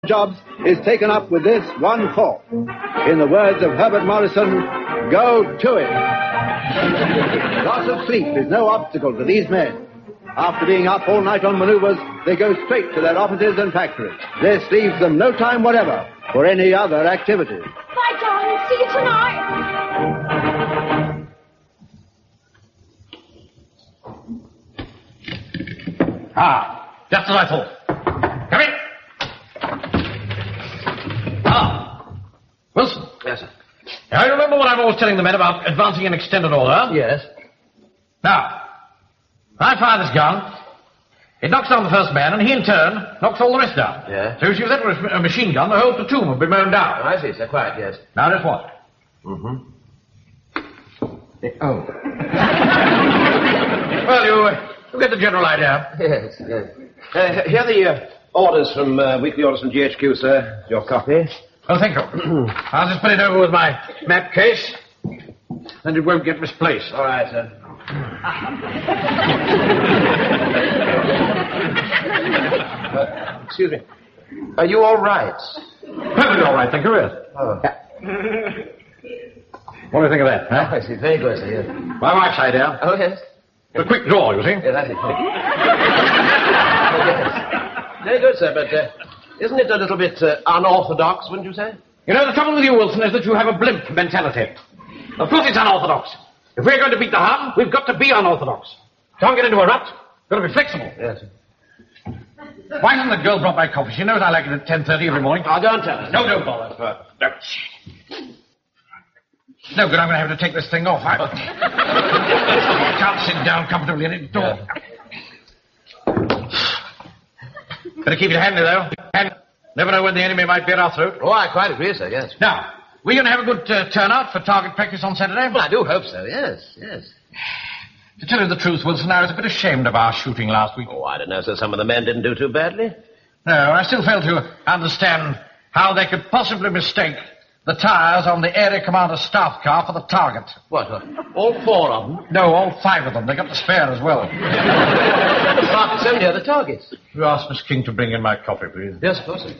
jobs is taken up with this one thought. In the words of Herbert Morrison, go to it. Loss of sleep is no obstacle to these men. After being up all night on maneuvers, they go straight to their offices and factories. This leaves them no time whatever for any other activity. Bye, darling. See you tonight. Just as I thought. Come in. Wilson. Yes, sir. Now, you remember what I'm always telling the men about advancing in extended order? Yes. Now, I fire this gun. It knocks down the first man, and he, in turn, knocks all the rest down. Yeah. So if you that were a machine gun, the whole platoon would be mown down. Oh, I see, sir. Quite, yes. Now, just what? Mm-hmm. Well, you get the general idea. Yes, yes. Here are the orders from, weekly orders from GHQ, sir. Your copy. Oh, thank you. I'll just put it over with my map case, and it won't get misplaced. All right, sir. Excuse me. Are you all right? Perfectly all right, thank you, yes. Oh. What do you think of that, huh? I see. Very good, sir, yes. My wife's idea. Oh, yes. A quick draw, you see. Yeah, that's it. Yes. Very good, sir, but isn't it a little bit unorthodox, wouldn't you say? You know, the trouble with you, Wilson, is that you have a blimp mentality. Of course it's unorthodox. If we're going to beat the Hun, we've got to be unorthodox. Can't get into a rut. Got to be flexible. Yes, sir. Why hasn't the girl brought my coffee? She knows I like it at 10:30 every morning. Oh, don't tell her. No, don't bother. No. No good, I'm going to have to take this thing off. I can't sit down comfortably in it. Yeah. Better keep it handy, though. Never know when the enemy might be at our throat. Oh, I quite agree, sir, yes. Now, we're going to have a good turnout for target practice on Saturday? Well, I do hope so, yes, yes. To tell you the truth, Wilson, I was a bit ashamed of our shooting last week. Oh, I don't know, sir. Some of the men didn't do too badly. No, I still fail to understand how they could possibly mistake the tires on the area commander's staff car for the target. What, all four of them? No, all five of them. They got the spare as well. But so near the targets. You ask Miss King to bring in my coffee, please. Yes, of course, sir.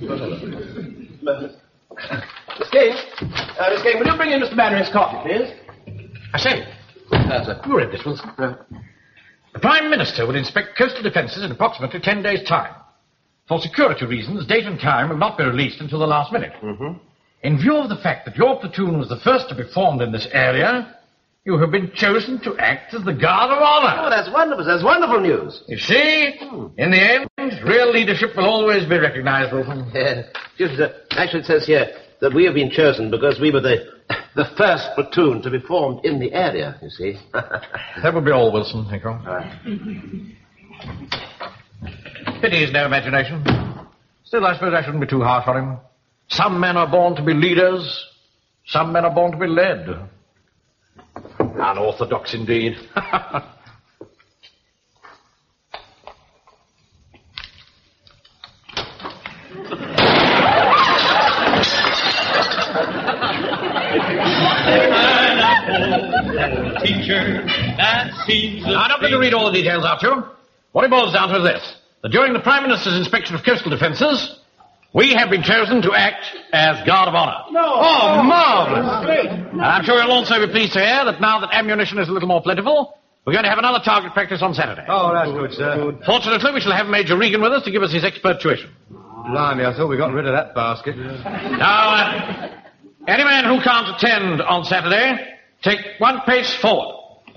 Miss King, will you bring in Mr. Banner his coffee, please? I say, Sir. you read this, Wilson. The Prime Minister will inspect coastal defences in approximately 10 days' time. For security reasons, date and time will not be released until the last minute. Mm-hmm. In view of the fact that your platoon was the first to be formed in this area, you have been chosen to act as the Guard of Honor. Oh, that's wonderful. That's wonderful news. You see, in the end, real leadership will always be recognized, Wilson. Excuse me, sir. Actually, it says here that we have been chosen because we were the first platoon to be formed in the area, you see. That will be all, Wilson, thank you. Pity he's no imagination. Still, I suppose I shouldn't be too harsh on him. Some men are born to be leaders. Some men are born to be led. Unorthodox indeed. Teacher, that seems I'm not going to read all the details out to you. What it boils down to is this. That during the Prime Minister's inspection of coastal defences, we have been chosen to act as Guard of Honor. No! Oh, marvellous! I'm sure you'll also be pleased to hear that now that ammunition is a little more plentiful, we're going to have another target practice on Saturday. Oh, that's good, sir. Fortunately, we shall have Major Regan with us to give us his expert tuition. Blimey, I thought we got rid of that basket. Now, any man who can't attend on Saturday, take one pace forward.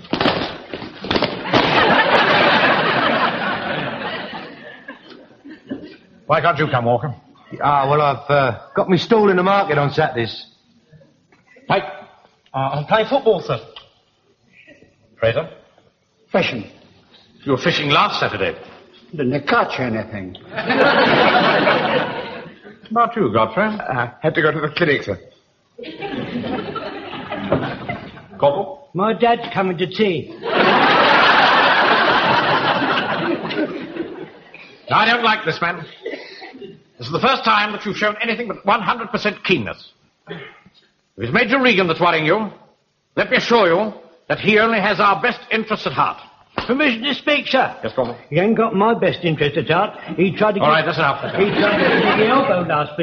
Why can't you come, Walker? Well, I've got me stall in the market on Saturdays. Mike? I'll play football, sir. Fraser? Fishing. You were fishing last Saturday. Didn't catch anything. About you, Godfrey? I had to go to the clinic, sir. Corporal? My dad's coming to tea. I don't like this man. This is the first time that you've shown anything but 100% keenness. If it's Major Regan that's worrying you, let me assure you that he only has our best interests at heart. Permission to speak, sir. Yes, Corporal. He ain't got my best interest at heart. He tried to All right, that's enough. He tried to give me the elbow last week.